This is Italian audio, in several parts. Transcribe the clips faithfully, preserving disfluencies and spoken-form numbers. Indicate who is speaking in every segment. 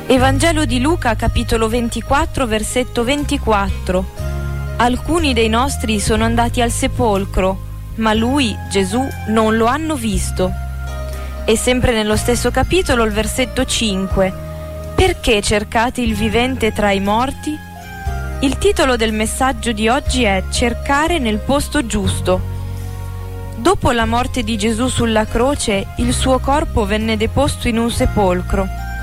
Speaker 1: Evangelo di Luca, capitolo ventiquattro, versetto ventiquattro. Alcuni dei nostri sono andati al sepolcro, ma lui, Gesù, non lo hanno visto. E sempre nello stesso capitolo, il versetto cinque. Perché cercate il vivente tra i morti? Il titolo del messaggio di oggi è Cercare nel posto giusto. Dopo la morte di Gesù sulla croce, il suo corpo venne deposto in un sepolcro.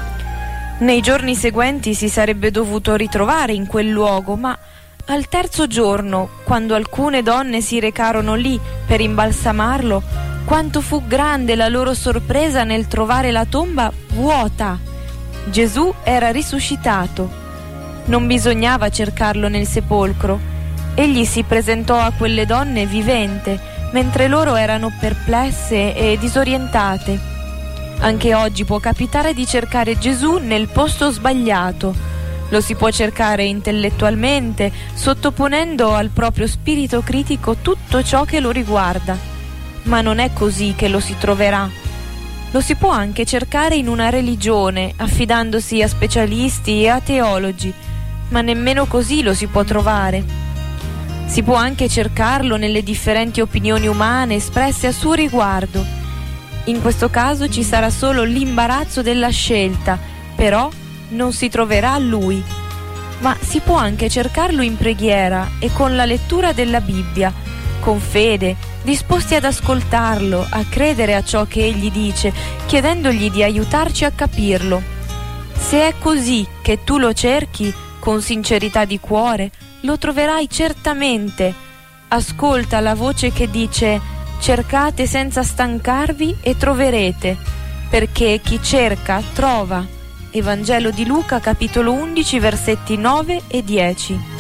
Speaker 1: Nei giorni seguenti si sarebbe dovuto ritrovare in quel luogo, ma al terzo giorno, quando alcune donne si recarono lì per imbalsamarlo, quanto fu grande la loro sorpresa nel trovare la tomba vuota. Gesù era risuscitato. Non bisognava cercarlo nel sepolcro. Egli si presentò a quelle donne vivente, mentre loro erano perplesse e disorientate. Anche oggi può capitare di cercare Gesù nel posto sbagliato. Lo si può cercare intellettualmente, sottoponendo al proprio spirito critico tutto ciò che lo riguarda. Ma non è così che lo si troverà. Lo si può anche cercare in una religione, affidandosi a specialisti e a teologi, ma nemmeno così lo si può trovare. Si può anche cercarlo nelle differenti opinioni umane espresse a suo riguardo. In questo caso ci sarà solo l'imbarazzo della scelta, però non si troverà lui. Ma si può anche cercarlo in preghiera e con la lettura della Bibbia, con fede, disposti ad ascoltarlo, a credere a ciò che egli dice, chiedendogli di aiutarci a capirlo. Se è così che tu lo cerchi, con sincerità di cuore, lo troverai certamente. Ascolta la voce che dice: cercate senza stancarvi e troverete, perché chi cerca trova. Evangelo di Luca, capitolo undici, versetti nove e dieci.